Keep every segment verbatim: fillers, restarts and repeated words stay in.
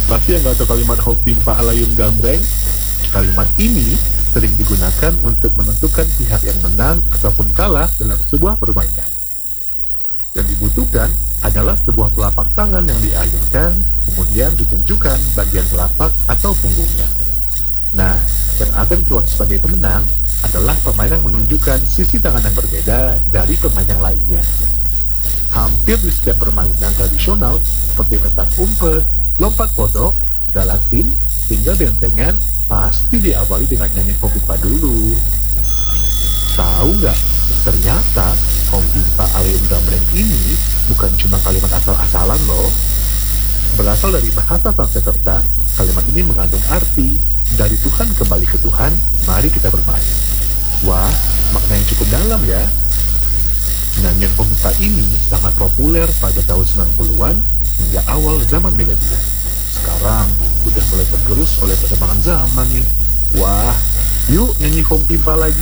Pasti yang nggak tahu kalimat hobi Pak Alayum Gambreng? Kalimat ini sering digunakan untuk menentukan pihak yang menang ataupun kalah dalam sebuah permainan. Yang dibutuhkan adalah sebuah telapak tangan yang diayunkan, kemudian ditunjukkan bagian telapak atau punggungnya. Nah, yang akan keluar sebagai pemenang adalah pemain yang menunjukkan sisi tangan yang berbeda dari pemain yang lainnya. Hampir di setiap permainan tradisional seperti petak umpet, lompat kodok, galasin, hingga bentengan pasti diawali dengan nyanyi Kompipa dulu. Tahu nggak? Ternyata Kompipa Alayum Gambreng ini bukan cuma kalimat asal-asalan loh. Berasal dari bahasa Sanskerta, kalimat ini mengandung arti dari Tuhan kembali ke Tuhan, mari kita bermain. Wah, makna yang cukup dalam ya. Nyanyian Kompipa ini sangat populer pada tahun sembilan puluhan hingga awal zaman milenium. Sekarang udah mulai tergerus oleh perkembangan zaman nih. Wah, yuk nyanyi Kompipa lagi.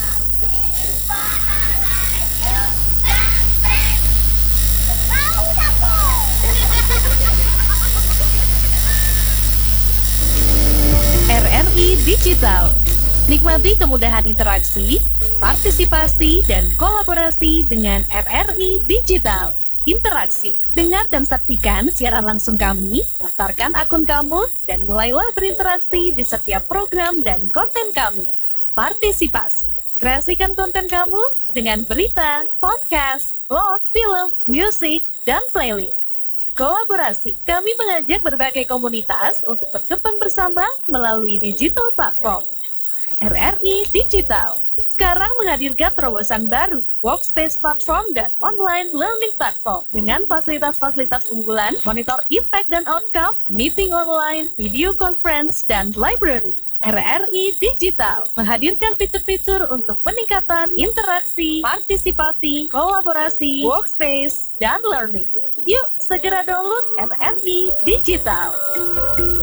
R R I Digital. Nikmati kemudahan interaksi, partisipasi, dan kolaborasi dengan R R I Digital. Interaksi, dengar dan saksikan siaran langsung kami, daftarkan akun kamu, dan mulailah berinteraksi di setiap program dan konten kami. Partisipasi, kreasikan konten kamu dengan berita, podcast, vlog, film, musik, dan playlist. Kolaborasi, kami mengajak berbagai komunitas untuk berkembang bersama melalui digital platform. R R I Digital sekarang menghadirkan terobosan baru, workspace platform dan online learning platform dengan fasilitas-fasilitas unggulan, monitor impact dan outcome, meeting online, video conference, dan library. R R I Digital menghadirkan fitur-fitur untuk peningkatan interaksi, partisipasi, kolaborasi, workspace, dan learning. Yuk segera download R R I Digital.